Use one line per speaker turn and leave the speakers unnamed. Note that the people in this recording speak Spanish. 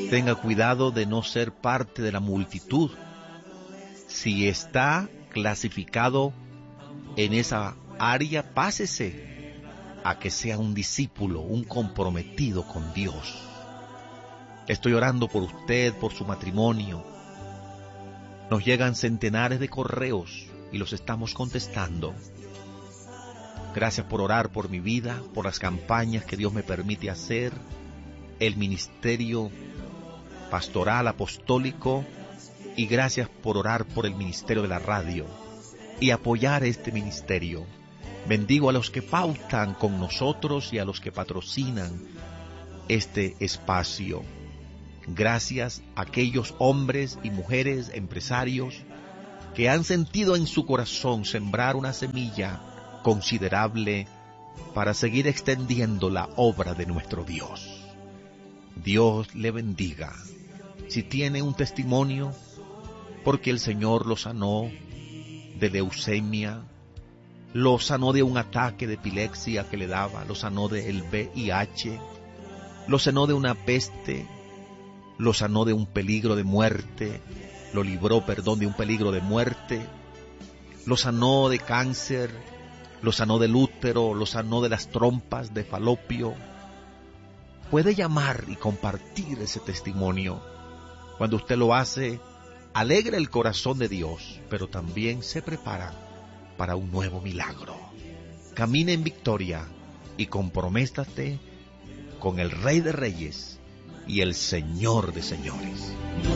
Tenga cuidado de no ser parte de la multitud. Si está clasificado en esa área, pásese a que sea un discípulo, un comprometido con Dios. Estoy orando por usted, por su matrimonio. Nos llegan centenares de correos y los estamos contestando. Gracias por orar por mi vida, por las campañas que Dios me permite hacer, el ministerio pastoral apostólico, y gracias por orar por el ministerio de la radio y apoyar este ministerio. Bendigo a los que pautan con nosotros y a los que patrocinan este espacio. Gracias a aquellos hombres y mujeres empresarios que han sentido en su corazón sembrar una semilla considerable para seguir extendiendo la obra de nuestro Dios. Dios le bendiga. Si tiene un testimonio, porque el Señor lo sanó de leucemia, lo sanó de un ataque de epilepsia que le daba, lo sanó del VIH, lo sanó de una peste, lo sanó de un peligro de muerte, lo libró, de un peligro de muerte, lo sanó de cáncer, lo sanó del útero, lo sanó de las trompas de falopio. Puede llamar y compartir ese testimonio. Cuando usted lo hace, alegra el corazón de Dios, pero también se prepara para un nuevo milagro. Camine en victoria y comprométate con el Rey de Reyes y el Señor de Señores.